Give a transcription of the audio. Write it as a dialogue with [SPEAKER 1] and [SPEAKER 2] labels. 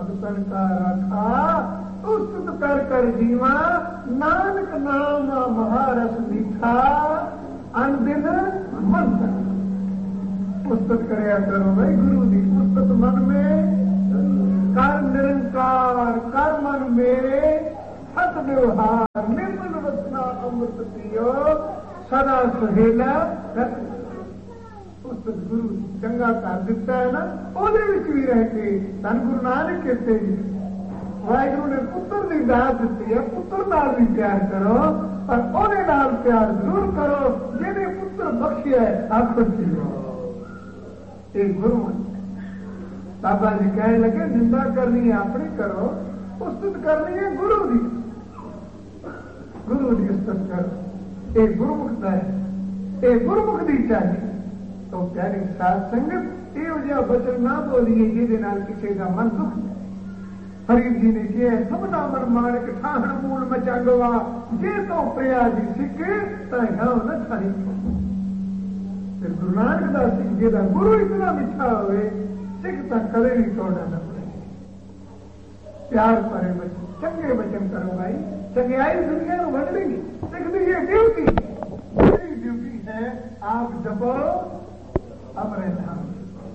[SPEAKER 1] भगतन का रखा, उस्तुत कर कर जीवा, नानक नाम महारस मीठा, अनदिन मन कर। पुस्तक करया करो भाई गुरु दी, पुस्तक मन में कर निरंकार, कर मन मेरे सत व्यवहार, निर्मल रचना अमृत पियो, सदा सुहेला रख। पुस्तक गुरु चंगा कर दिता है ना, ਉਹਦੇ ਵਿੱਚ ਵੀ ਰਹਿ ਕੇ ਧੰਨ ਗੁਰੂ ਨਾਨਕ ਕਹਿੰਦੇ ਜੀ ਵਾਹਿਗੁਰੂ ਨੇ ਪੁੱਤਰ ਦੀ ਦਾਤ ਦਿੱਤੀ ਹੈ, ਪੁੱਤਰ ਨਾਲ ਵੀ ਪਿਆਰ ਕਰੋ, ਪਰ ਉਹਦੇ ਨਾਲ ਪਿਆਰ ਜ਼ਰੂਰ ਕਰੋ ਜਿਹਨੇ ਪੁੱਤਰ ਬਖਸ਼ਿਆ ਹੈ। ਆਖੋ ਜੀ ਇਹ ਗੁਰੂ बाबा जी कहने लगे निंदा करनी है अपनी करो, उस्तुत करनी है गुरु दी, गुरु दी उस्तुत करो। ये गुरुमुखता है, ये गुरुमुख दी चाहिए। तो प्यारी साध संगत यो जिहा बचन ना बोलिए जिहदे नाल किसी का मन दुख जाए। फरीद जी ने कहा सबना मन माणक ठाहण मूल मचांगवा, जे तो प्रिया जी सिख तां गांव न छाई। फिर गुरु नानक दा सिख जिहदा गुरु इतना मिठा होवे, सिख तो कदे भी तोड़ना न पड़े। प्यार भरे बचन, चंगे बचन करो भाई, चंगियाई दुनिया को बढ़ देगी। सिख दी ये ड्यूटी, मेरी ड्यूटी है आप जपो अपने नाम।